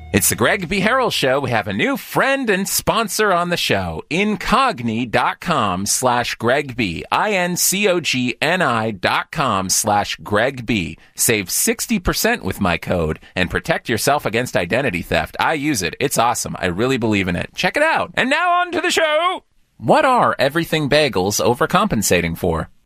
It's the Greg B. Harrell Show. We have a new friend and sponsor on the show, Incogni.com/Greg B. INCOGNI.com/Greg B. Save 60% with my code and protect yourself against identity theft. I use it. It's awesome. I really believe in it. Check it out. And now on to the show. What are everything bagels overcompensating for?